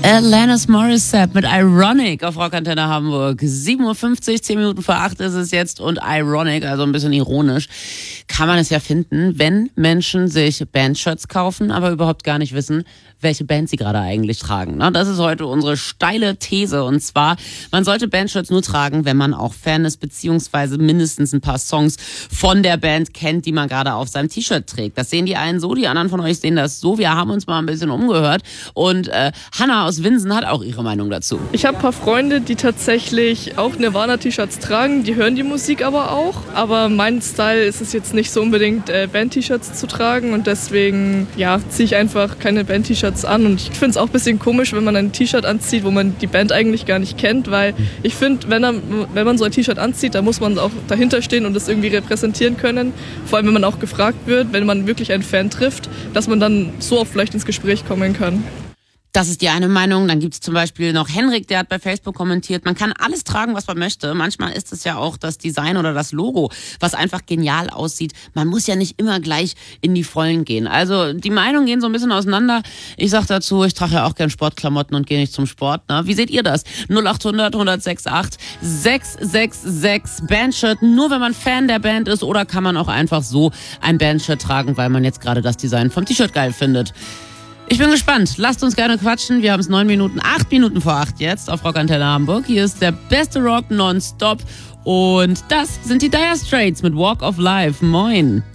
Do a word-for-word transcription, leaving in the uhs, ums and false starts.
Alanis Morissette mit Ironic auf Rockantenne Hamburg. sieben Uhr fünfzig, zehn Minuten vor acht ist es jetzt und Ironic, also ein bisschen ironisch, kann man es ja finden, wenn Menschen sich Bandshirts kaufen, aber überhaupt gar nicht wissen, welche Band sie gerade eigentlich tragen. Das ist heute unsere steile These und zwar, man sollte Bandshirts nur tragen, wenn man auch Fan ist, beziehungsweise mindestens ein paar Songs von der Band kennt, die man gerade auf seinem T-Shirt trägt. Das sehen die einen so, die anderen von euch sehen das so. Wir haben uns mal ein bisschen umgehört und äh, Hannah aus Winsen hat auch ihre Meinung dazu. Ich habe ein paar Freunde, die tatsächlich auch Nirvana-T-Shirts tragen, die hören die Musik aber auch. Aber mein Style ist es jetzt nicht so unbedingt, äh, Band-T-Shirts zu tragen und deswegen ja, ziehe ich einfach keine Band-T-Shirts an. Und ich finde es auch ein bisschen komisch, wenn man ein T-Shirt anzieht, wo man die Band eigentlich gar nicht kennt, weil ich finde, wenn, wenn man so ein T-Shirt anzieht, dann muss man auch dahinter stehen und das irgendwie repräsentieren können. Vor allem, wenn man auch gefragt wird, wenn man wirklich einen Fan trifft, dass man dann so auch vielleicht ins Gespräch kommen kann. Das ist die eine Meinung. Dann gibt es zum Beispiel noch Henrik, der hat bei Facebook kommentiert, man kann alles tragen, was man möchte. Manchmal ist es ja auch das Design oder das Logo, was einfach genial aussieht. Man muss ja nicht immer gleich in die Vollen gehen. Also die Meinungen gehen so ein bisschen auseinander. Ich sag dazu, ich trage ja auch gern Sportklamotten und gehe nicht zum Sport. Ne? Wie seht ihr das? null acht hundert, hundertsechsundachtzig, sechshundertsechsundsechzig Bandshirt, nur wenn man Fan der Band ist, oder kann man auch einfach so ein Bandshirt tragen, weil man jetzt gerade das Design vom T-Shirt geil findet? Ich bin gespannt. Lasst uns gerne quatschen. Wir haben es neun Minuten, acht Minuten vor acht jetzt auf Rockantenne Hamburg. Hier ist der beste Rock nonstop. Und das sind die Dire Straits mit Walk of Life. Moin.